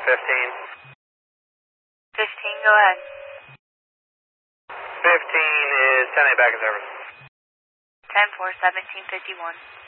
15. 15, go ahead. 15 is 10-8 back in service. 10-4, 1751.